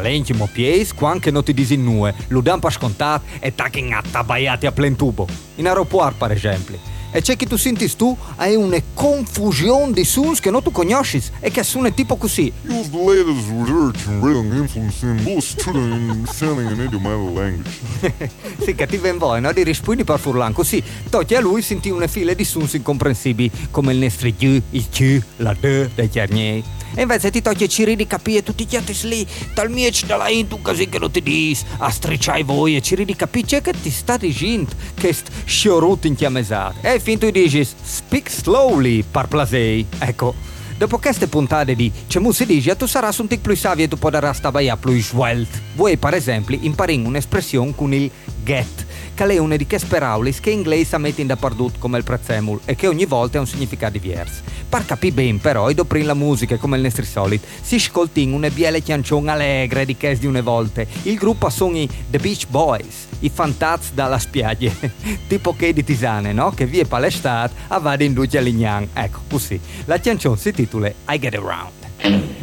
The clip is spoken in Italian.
l'intimo pies, quando non ti disinue, lo dan per scontato e tacchi attabaiati a plen tubo. In aeroporto, per esempio. E c'è che tu senti tu, hai una confusione di suoni che non tu conosci e che suona tipo così. Use the latest research and rating influence in both student understanding and idiomatic language. Sì, che ti ven voi, no? Di rispugni per furlan. Così, togli a lui senti una fila di suoni incomprensibili, come il nestri il Q, la D dei chiarnieri. E invece ti togli ciri di capire tutti gli altri lì, dal miec dalla intu così che non ti dis, a stricciai voi e ciri di capire, c'è che ti sta dicendo che sciorut in chiamesate. E fin tu dici, speak slowly, par plasei. Ecco, dopo queste puntate di c'è si dice, tu sarai un tic più savio e tu potrai stare più svelt. Voi, per esempio, impari un'espressione con il get, che è una di queste parole che in inglese mette dappertutto come il prezzemolo e che ogni volta ha un significato diverso. Per capire bene però, e dopo la musica come il nostro solito, si ascolta una biele canzone allegre di che di una volta. Il gruppo sono i The Beach Boys, i fantazzi dalla spiaggia, tipo che di tisane, no? Che via per l'estate a vada in duce a Lignan. Ecco, così. La canzone si intitola I Get Around.